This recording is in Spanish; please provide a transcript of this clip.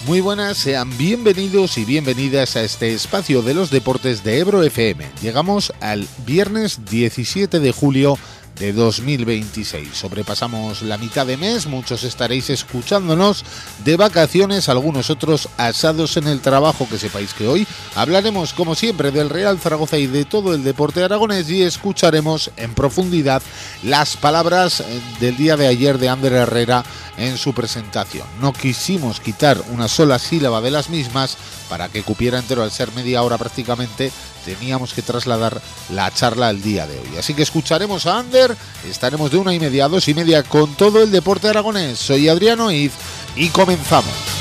Muy buenas, sean bienvenidos y bienvenidas a este espacio de los deportes de Ebro FM. Llegamos al viernes 17 de julio de 2026. Sobrepasamos la mitad de mes, muchos estaréis escuchándonos de vacaciones, algunos otros asados en el trabajo. Que sepáis que hoy hablaremos, como siempre, del Real Zaragoza y de todo el deporte aragonés, y escucharemos en profundidad las palabras del día de ayer de Ander Herrera en su presentación. No quisimos quitar una sola sílaba de las mismas para que cupiera entero. Al ser media hora prácticamente, teníamos que trasladar la charla al día de hoy. Así que escucharemos a Ander, estaremos de 1:30 a 2:30 con todo el deporte aragonés. Soy Adriano Iz y comenzamos.